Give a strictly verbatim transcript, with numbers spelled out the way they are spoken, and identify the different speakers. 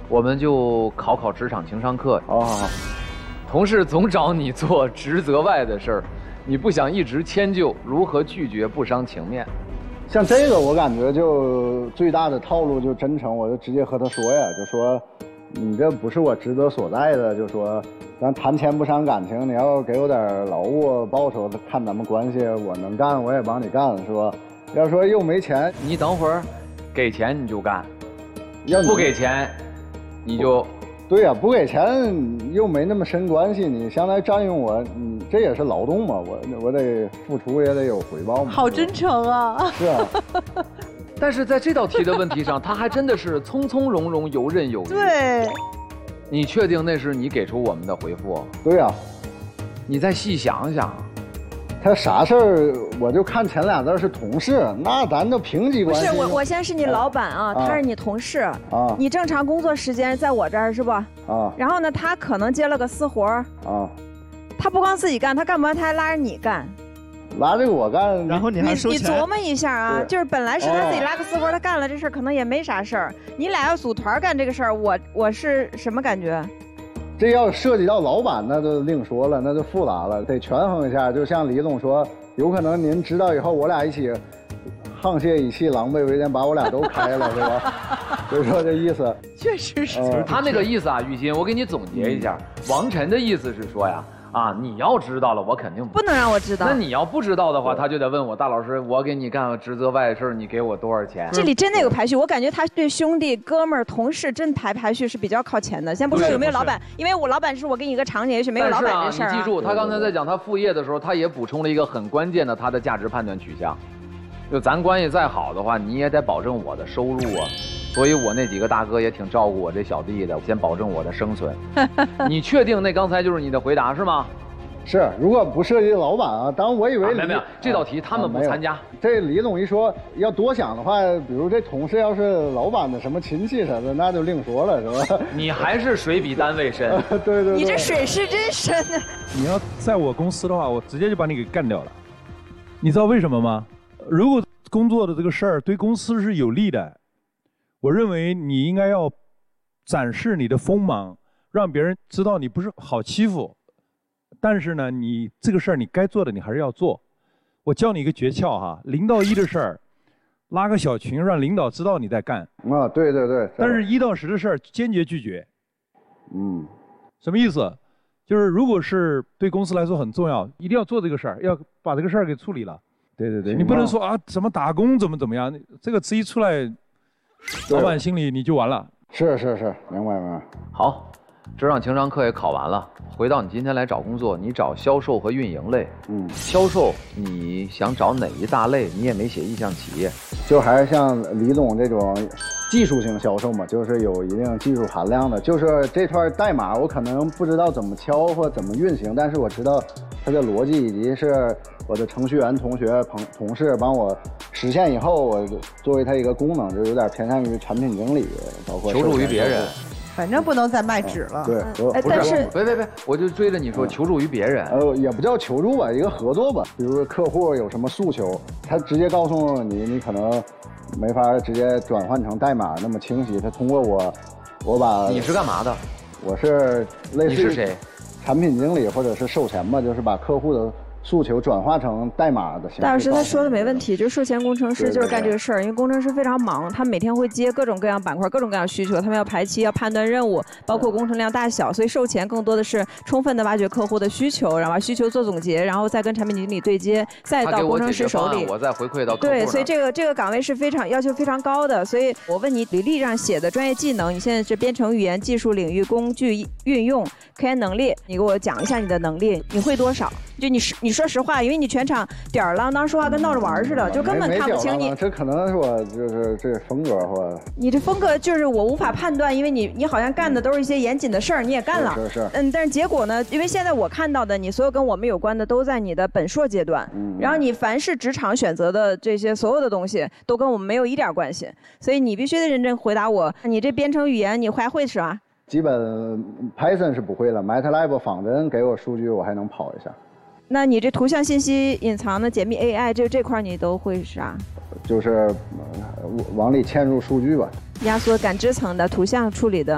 Speaker 1: 我们就考考职场情商课。
Speaker 2: 好好好。
Speaker 1: 同事总找你做职责外的事儿，你不想一直迁就，如何拒绝不伤情面？
Speaker 2: 像这个我感觉就最大的套路就真诚，我就直接和他说呀，就说你这不是我职责所在的，就说咱谈钱不伤感情，你要给我点劳务报酬，看咱们关系，我能干我也帮你干，是吧？要说又没钱，
Speaker 1: 你等会儿，给钱你就干，
Speaker 2: 要
Speaker 1: 不给钱你就。
Speaker 2: 对呀、啊，不给钱又没那么深关系，你相当于占用我，你这也是劳动嘛，我我得付出也得有回报嘛。
Speaker 3: 好真诚啊！
Speaker 2: 是啊。
Speaker 1: 但是在这道题的问题上，他还真的是从从容容、游刃有余。
Speaker 3: 对。
Speaker 1: 你确定那是你给出我们的回复？
Speaker 2: 对呀、啊。
Speaker 1: 你再细想想。
Speaker 2: 他啥事儿，我就看前俩字是同事，那咱就平级关系。
Speaker 3: 不是我，我先是你老板啊，啊他是你同事
Speaker 2: 啊。
Speaker 3: 你正常工作时间在我这儿是不？啊。然后呢，他可能接了个私活儿啊。他不光自己干，他干不完他还拉着你干。
Speaker 2: 拉着我干，
Speaker 4: 然后你还收钱。
Speaker 3: 你你琢磨一下啊，就是本来是他自己拉个私活，他干了这事儿可能也没啥事儿。你俩要组团干这个事儿，我我是什么感觉？
Speaker 2: 这要涉及到老板，那就另说了，那就复杂了，得权衡一下。就像李总说，有可能您知道以后，我俩一起沆瀣一气，狼狈为奸，把我俩都开了，对吧？就说这意思。
Speaker 3: 确实是。
Speaker 1: 呃、他那个意思啊，雨欣，我给你总结一下，嗯、王晨的意思是说呀。啊，你要知道了，我肯定不
Speaker 3: 不能让我知道。
Speaker 1: 那你要不知道的话，他就得问我，大老师，我给你干职责外的事，你给我多少钱？
Speaker 3: 这里真的有排序，我感觉他对兄弟、哥们儿、同事真排排序是比较靠前的。先不说有没有老板，因为我老板是我给你一个场景，也许没有老板这事儿、啊。
Speaker 1: 你记住，他刚才在讲他副业的时候，他也补充了一个很关键的他的价值判断取向。就咱关系再好的话，你也得保证我的收入啊。所以我那几个大哥也挺照顾我这小弟的，先保证我的生存。你确定那刚才就是你的回答是吗？
Speaker 2: 是，如果不涉及老板啊，当然我以为、啊、
Speaker 1: 没有没有，这道题他们不参加。啊、
Speaker 2: 这李总一说要多想的话，比如这同事要是老板的什么亲戚什么的，那就另说了，是吧？
Speaker 1: 你还是水比单位深。
Speaker 2: 对, 对对。
Speaker 3: 你这水是真深啊！
Speaker 5: 你要在我公司的话，我直接就把你给干掉了。你知道为什么吗？如果工作的这个事儿对公司是有利的，我认为你应该要展示你的锋芒，让别人知道你不是好欺负。但是呢，你这个事儿你该做的你还是要做。我教你一个诀窍哈，零到一的事儿，拉个小群让领导知道你在干。
Speaker 2: 啊，对对对。
Speaker 5: 但是一到十的事儿坚决拒绝。
Speaker 2: 嗯，
Speaker 5: 什么意思？就是如果是对公司来说很重要，一定要做这个事儿，要把这个事儿给处理了。
Speaker 2: 对对对。
Speaker 5: 你不能说啊什么打工怎么怎么样，这个词一出来，老板心里你就完了。
Speaker 2: 是是是，明白明白。
Speaker 1: 好。职场情商课也考完了，回到你今天来找工作，你找销售和运营类。嗯，销售你想找哪一大类？你也没写意向企业，
Speaker 2: 就还是像李总这种技术型销售嘛，就是有一定技术含量的。就是这串代码我可能不知道怎么敲或怎么运行，但是我知道它的逻辑，以及是我的程序员同学朋同事帮我实现以后，我作为它一个功能，就有点偏向于产品经理，包括
Speaker 1: 求助于别人。
Speaker 4: 反正不能再卖纸了。
Speaker 2: 对，
Speaker 3: 哎，但是
Speaker 1: 别别别，我就追着你说，求助于别人。
Speaker 2: 呃，也不叫求助吧，一个合作吧。比如说客户有什么诉求，他直接告诉你，你可能没法直接转换成代码那么清晰。他通过我，我把
Speaker 1: 你是干嘛的？
Speaker 2: 我是类似。
Speaker 1: 你是谁？
Speaker 2: 产品经理或者是售前吧，就是把客户的诉求转化成代码的形式。
Speaker 3: 大老师他说的没问题，就是售前工程师就是干这个事儿，因为工程师非常忙，他每天会接各种各样板块、各种各样需求，他们要排期、要判断任务，包括工程量大小，所以售前更多的是充分的挖掘客户的需求，然后把需求做总结，然后再跟产品经理对接，再到工程师手里，
Speaker 1: 我再回馈到客户。
Speaker 3: 对，所以这个这个岗位是非常要求非常高的。所以我问你，履历上写的专业技能，你现在是编程语言、技术领域、工具运用、科研能力，你给我讲一下你的能力，你会多少？就你你说实话，因为你全场吊儿郎当说话跟闹着玩似的，就根本看不清你。
Speaker 2: 这可能是我就是这风格或。
Speaker 3: 你这风格就是我无法判断，因为你你好像干的都是一些严谨的事儿，你也干了。
Speaker 2: 是是。
Speaker 3: 嗯，但是结果呢？因为现在我看到的，你所有跟我们有关的都在你的本硕阶段，嗯、然后你凡是职场选择的这些所有的东西，都跟我们没有一点关系，所以你必须得认真回答我。你这编程语言你还会啥？
Speaker 2: 基本 Python 是不会了 ，MATLAB 仿真给我数据我还能跑一下。
Speaker 3: 那你这图像信息隐藏的解密 A I 这这块你都会啥？
Speaker 2: 就是往里嵌入数据吧。
Speaker 3: 压缩感知层的图像处理的。